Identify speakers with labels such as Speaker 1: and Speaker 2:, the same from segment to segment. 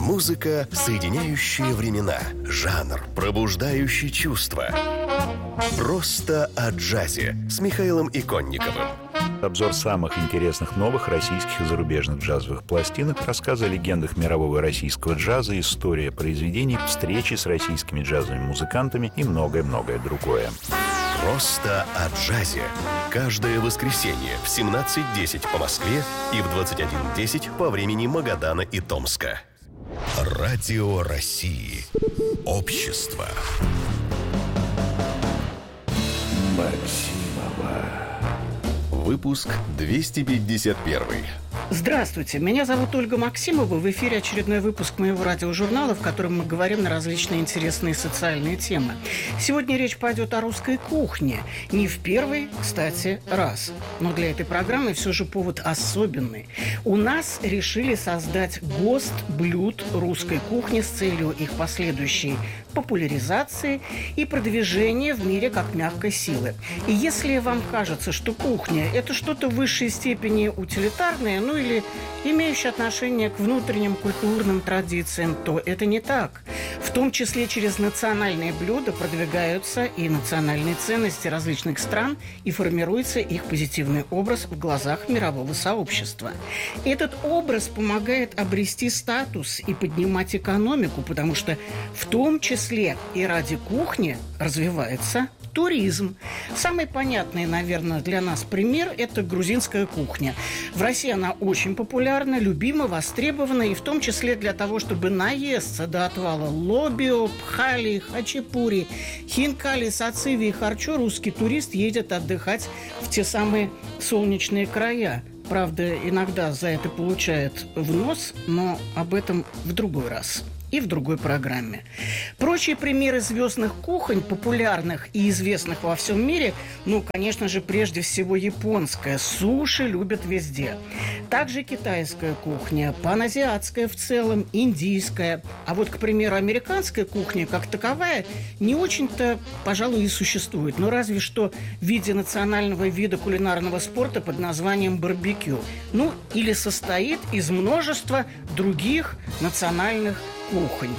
Speaker 1: Музыка, соединяющая времена. Жанр, пробуждающий чувства. Просто о джазе с Михаилом Иконниковым.
Speaker 2: Обзор самых интересных новых российских и зарубежных джазовых пластинок, рассказы о легендах мирового и российского джаза, история произведений, встречи с российскими джазовыми музыкантами и многое-многое другое.
Speaker 1: Просто о джазе. Каждое воскресенье в 17:10 по Москве и в 21:10 по времени Магадана и Томска. Радио России. Общество. Выпуск 251.
Speaker 3: Здравствуйте, меня зовут Ольга Максимова. В эфире очередной выпуск моего радиожурнала, в котором мы говорим на различные интересные социальные темы. Сегодня речь пойдет о русской кухне. Не в первый, кстати, раз. Но для этой программы все же повод особенный. У нас решили создать ГОСТ блюд русской кухни с целью их последующей популяризации и продвижения в мире как мягкой силы. И если вам кажется, что кухня – это что-то в высшей степени утилитарное, или имеющее отношение к внутренним культурным традициям, то это не так. В том числе через национальные блюда продвигаются и национальные ценности различных стран, и формируется их позитивный образ в глазах мирового сообщества. Этот образ помогает обрести статус и поднимать экономику, потому что в том числе и ради кухни развивается туризм. Самый понятный, наверное, для нас пример – это грузинская кухня. В России она очень популярна, любима, востребована, и в том числе для того, чтобы наесться до отвала лобио, пхали, хачапури, хинкали, сациви и харчо, русский турист едет отдыхать в те самые солнечные края. Правда, иногда за это получает в нос, но об этом в другой раз и в другой программе. Прочие примеры звездных кухонь, популярных и известных во всем мире, конечно же, прежде всего японская. Суши любят везде. Также китайская кухня, паназиатская в целом, индийская. А вот, к примеру, американская кухня как таковая не очень-то, пожалуй, и существует. Но разве что в виде национального вида кулинарного спорта под названием барбекю. Или состоит из множества других национальных кухонь.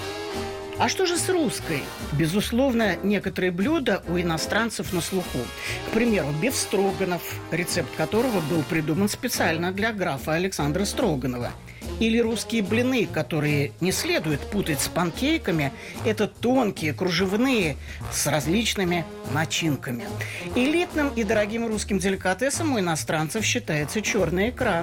Speaker 3: А что же с русской? Безусловно, некоторые блюда у иностранцев на слуху. К примеру, бефстроганов, рецепт которого был придуман специально для графа Александра Строганова. Или русские блины, которые не следует путать с панкейками. Это тонкие, кружевные, с различными начинками. Элитным и дорогим русским деликатесом у иностранцев считается черная икра.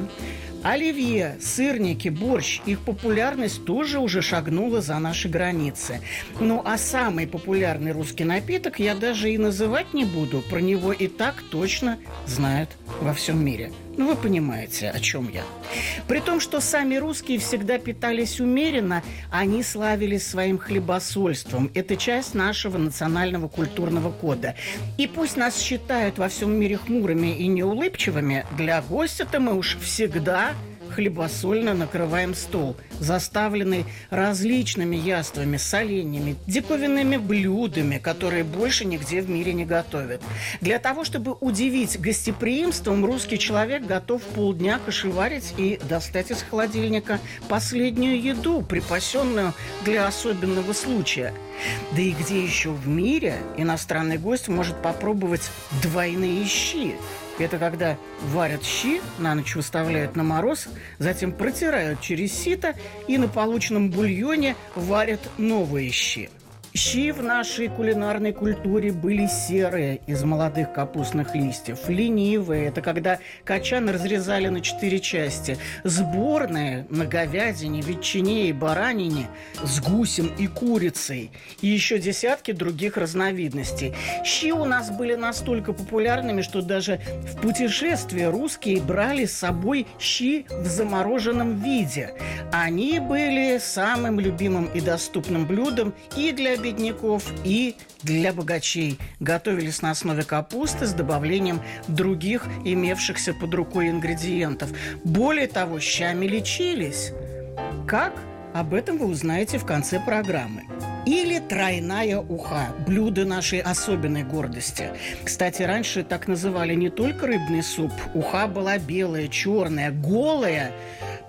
Speaker 3: Оливье, сырники, борщ, их популярность тоже уже шагнула за наши границы. А самый популярный русский напиток я даже и называть не буду. Про него и так точно знают во всем мире. Вы понимаете, о чем я. При том, что сами русские всегда питались умеренно, они славились своим хлебосольством. Это часть нашего национального культурного кода. И пусть нас считают во всем мире хмурыми и неулыбчивыми, для гостя-то мы уж всегда хлебосольно накрываем стол, заставленный различными яствами, соленьями, диковинными блюдами, которые больше нигде в мире не готовят. Для того, чтобы удивить гостеприимством, русский человек готов полдня кошеварить и достать из холодильника последнюю еду, припасенную для особенного случая. Да и где еще в мире иностранный гость может попробовать двойные щи? Это когда варят щи, на ночь выставляют на мороз, затем протирают через сито и на полученном бульоне варят новые щи. Щи в нашей кулинарной культуре были серые, из молодых капустных листьев. Ленивые – это когда качан разрезали на 4 части. Сборные – на говядине, ветчине и баранине, с гусем и курицей. И еще десятки других разновидностей. Щи у нас были настолько популярными, что даже в путешествие русские брали с собой щи в замороженном виде. Они были самым любимым и доступным блюдом и для бедняков, и для богачей. Готовились на основе капусты с добавлением других имевшихся под рукой ингредиентов. Более того, щами лечились. Как? Об этом вы узнаете в конце программы. Или тройная уха – блюдо нашей особенной гордости. Кстати, раньше так называли не только рыбный суп. Уха была белая, черная, голая.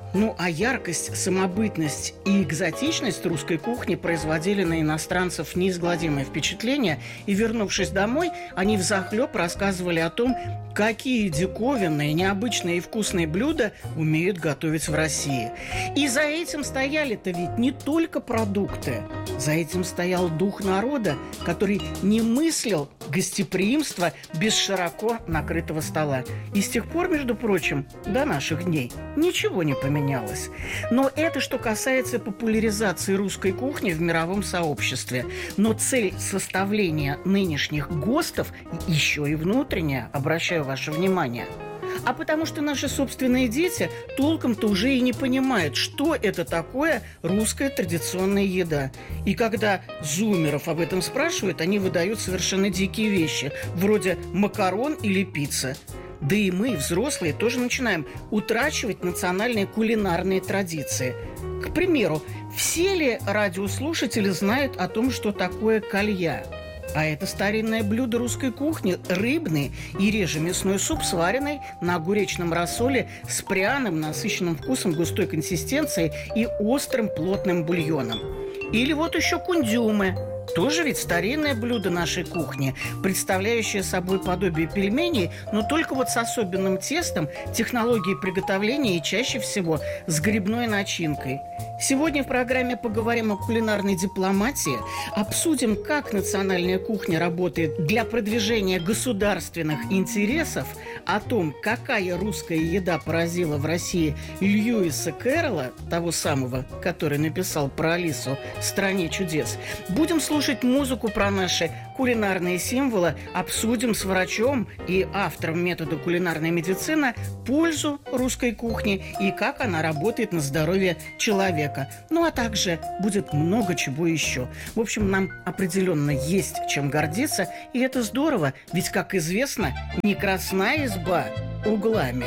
Speaker 3: Ну, а яркость, самобытность и экзотичность русской кухни производили на иностранцев неизгладимое впечатление, и, вернувшись домой, они взахлеб рассказывали о том, какие диковинные, необычные и вкусные блюда умеют готовить в России. И за этим стояли-то ведь не только продукты. За этим стоял дух народа, который не мыслил гостеприимства без широко накрытого стола. И с тех пор, между прочим, до наших дней ничего не поменялось. Но это что касается популяризации русской кухни в мировом сообществе. Но цель составления нынешних ГОСТов еще и внутренняя, обращаю ваше внимание. А потому что наши собственные дети толком-то уже и не понимают, что это такое русская традиционная еда. И когда зумеров об этом спрашивают, они выдают совершенно дикие вещи, вроде макарон или пицца. Да и мы, взрослые, тоже начинаем утрачивать национальные кулинарные традиции. К примеру, все ли радиослушатели знают о том, что такое калья? А это старинное блюдо русской кухни, рыбный и реже мясной суп, сваренный на огуречном рассоле с пряным, насыщенным вкусом, густой консистенцией и острым плотным бульоном. Или вот еще кундюмы. Тоже ведь старинное блюдо нашей кухни, представляющее собой подобие пельменей, но только вот с особенным тестом, технологией приготовления и чаще всего с грибной начинкой. Сегодня в программе поговорим о кулинарной дипломатии, обсудим, как национальная кухня работает для продвижения государственных интересов, о том, какая русская еда поразила в России Льюиса Кэрролла, того самого, который написал про Алису в «Стране чудес». Будем слушать музыку про наши кулинарные символы, обсудим с врачом и автором метода кулинарной медицины пользу русской кухни и как она работает на здоровье человека. Ну, а также будет много чего еще. В общем, нам определенно есть чем гордиться, и это здорово, ведь, как известно, не красна изба углами,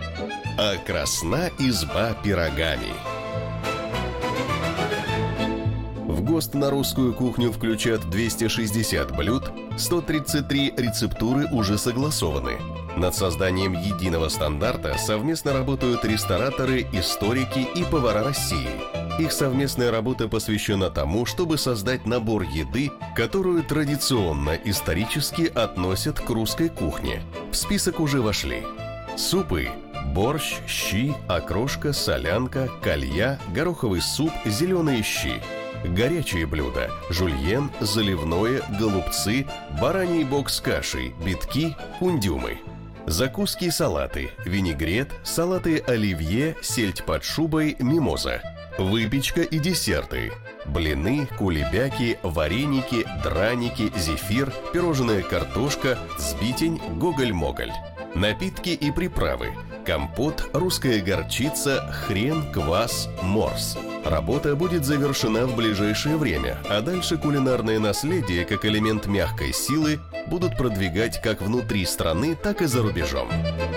Speaker 1: а красна изба пирогами. В ГОСТ на русскую кухню включат 260 блюд, 133 рецептуры уже согласованы. Над созданием единого стандарта совместно работают рестораторы, историки и повара России. Их совместная работа посвящена тому, чтобы создать набор еды, которую традиционно исторически относят к русской кухне. В список уже вошли супы: борщ, щи, окрошка, солянка, калья, гороховый суп, зеленые щи. Горячие блюда: жульен, заливное, голубцы, бараний бок с кашей, битки, кундюмы. Закуски и салаты: винегрет, салаты оливье, сельдь под шубой, мимоза. Выпечка и десерты: блины, кулебяки, вареники, драники, зефир, пирожная картошка, сбитень, гоголь-моголь. Напитки и приправы: компот, русская горчица, хрен, квас, морс. Работа будет завершена в ближайшее время, а дальше кулинарное наследие, как элемент мягкой силы, будут продвигать как внутри страны, так и за рубежом.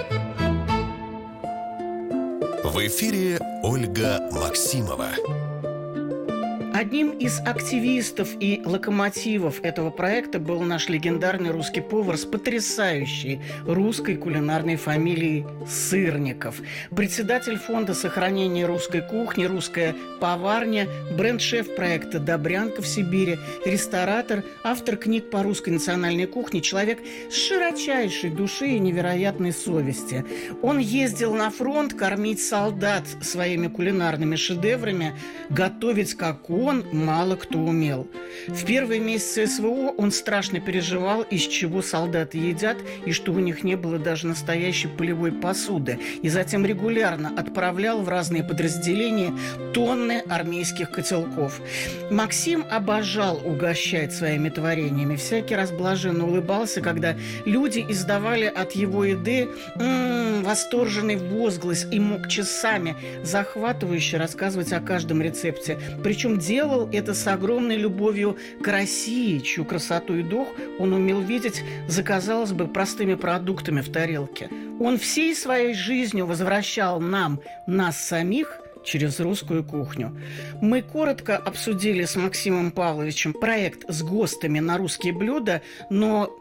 Speaker 1: В эфире Ольга Максимова.
Speaker 3: Одним из активистов и локомотивов этого проекта был наш легендарный русский повар с потрясающей русской кулинарной фамилией Сырников. Председатель фонда сохранения русской кухни, русская поварня, бренд-шеф проекта «Добрянка» в Сибири, ресторатор, автор книг по русской национальной кухне, человек с широчайшей души и невероятной совести. Он ездил на фронт кормить солдат своими кулинарными шедеврами, готовить как он мало кто умел. В первые месяцы СВО он страшно переживал, из чего солдаты едят, и что у них не было даже настоящей полевой посуды. И затем регулярно отправлял в разные подразделения тонны армейских котелков. Максим обожал угощать своими творениями. Всякий раз блаженно улыбался, когда люди издавали от его еды восторженный возглас и мог часами захватывающе рассказывать о каждом рецепте. Причем делал это с огромной любовью к России, чью красоту и дух он умел видеть за, казалось бы, простыми продуктами в тарелке. Он всей своей жизнью возвращал нас самих, через русскую кухню. Мы коротко обсудили с Максимом Павловичем проект с ГОСТами на русские блюда, но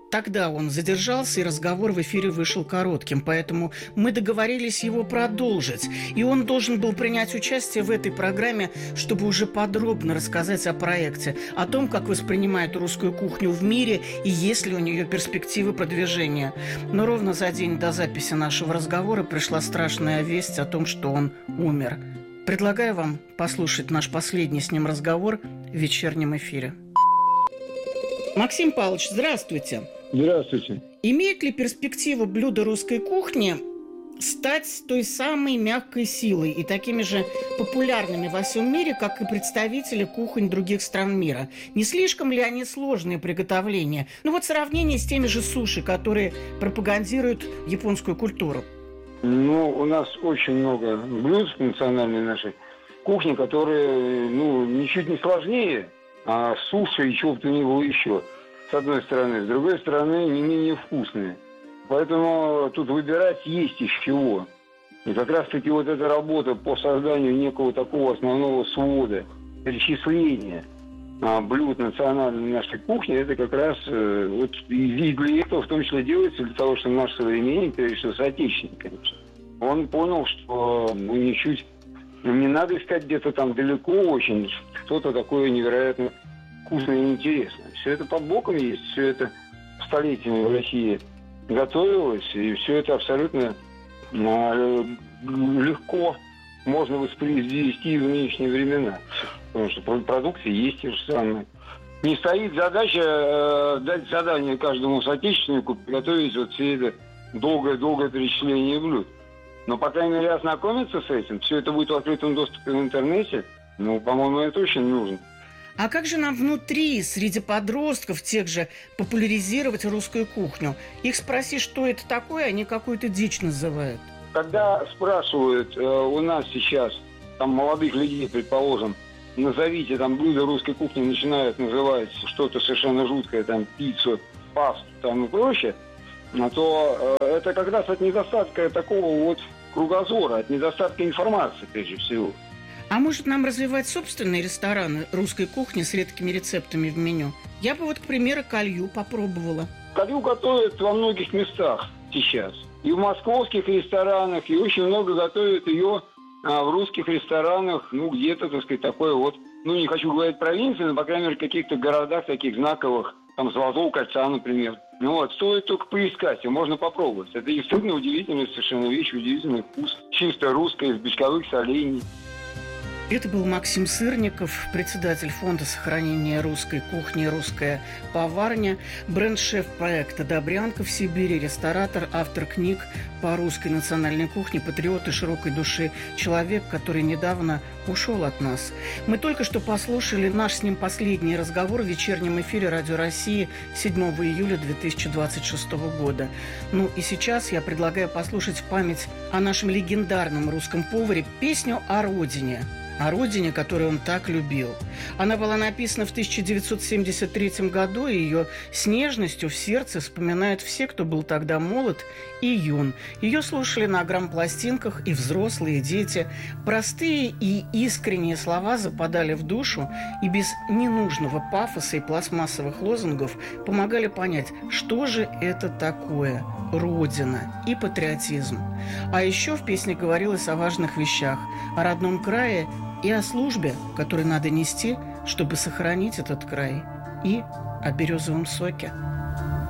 Speaker 3: Тогда он задержался, и разговор в эфире вышел коротким, поэтому мы договорились его продолжить. И он должен был принять участие в этой программе, чтобы уже подробно рассказать о проекте, о том, как воспринимает русскую кухню в мире и есть ли у нее перспективы продвижения. Но ровно за день до записи нашего разговора пришла страшная весть о том, что он умер. Предлагаю вам послушать наш последний с ним разговор в вечернем эфире. Максим Павлович, здравствуйте.
Speaker 4: Здравствуйте.
Speaker 3: Имеет ли перспективу блюда русской кухни стать той самой мягкой силой и такими же популярными во всем мире, как и представители кухонь других стран мира? Не слишком ли они сложные приготовления? В сравнении с теми же суши, которые пропагандируют японскую культуру.
Speaker 4: У нас очень много блюд в национальной нашей кухне, которые, ничуть не сложнее, а суши и чего бы то ни было еще. С одной стороны. С другой стороны, не менее вкусные. Поэтому тут выбирать есть из чего. И как раз-таки вот эта работа по созданию некого такого основного свода, перечисления блюд национальной нашей кухни, это как раз и для этого в том числе делается, для того, чтобы наш современник, прежде всего соотечественник, конечно, он понял, что ничуть не надо искать где-то там далеко очень что-то такое невероятно вкусное и интересное. Все это под боком есть, все это столетиями в России готовилось, и все это абсолютно легко можно воспроизвести в нынешние времена. Потому что продукты есть те же самые. Не стоит задача дать задание каждому соотечественнику приготовить все это долгое перечисление блюд. Но, по крайней мере, ознакомиться с этим, все это будет в открытом доступе в интернете, по-моему, это очень нужно.
Speaker 3: А как же нам внутри, среди подростков тех же, популяризировать русскую кухню? Их спроси, что это такое, они какую-то дичь называют.
Speaker 4: Когда спрашивают у нас сейчас, молодых людей, предположим, назовите блюда русской кухни, начинают называть что-то совершенно жуткое, пиццу, пасту и прочее, то это как раз от недостатка такого кругозора, от недостатка информации, прежде всего.
Speaker 3: А может нам развивать собственные рестораны русской кухни с редкими рецептами в меню? Я бы к примеру, калью попробовала.
Speaker 4: Калью готовят во многих местах сейчас. И в московских ресторанах, и очень много готовят ее в русских ресторанах, где-то, такое не хочу говорить провинции, но, по крайней мере, в каких-то городах таких знаковых, Золотого кольца, например. Стоит только поискать, и можно попробовать. Это действительно удивительная совершенно вещь, удивительный вкус. Чисто русское, из бочковых солений.
Speaker 3: Это был Максим Сырников, председатель фонда сохранения русской кухни «Русская поварня», бренд-шеф проекта «Добрянка» в Сибири, ресторатор, автор книг по русской национальной кухне, патриот и широкой души, человек, который недавно ушел от нас. Мы только что послушали наш с ним последний разговор в вечернем эфире Радио России 7 июля 2026 года. И сейчас я предлагаю послушать в память о нашем легендарном русском поваре песню о родине. О родине, которую он так любил. Она была написана в 1973 году, и ее с нежностью в сердце вспоминают все, кто был тогда молод и юн. Ее слушали на грампластинках и взрослые, и дети. Простые и искренние слова западали в душу и без ненужного пафоса и пластмассовых лозунгов помогали понять, что же это такое Родина и патриотизм. А еще в песне говорилось о важных вещах, о родном крае и о службе, которую надо нести, чтобы сохранить этот край, и о березовом соке.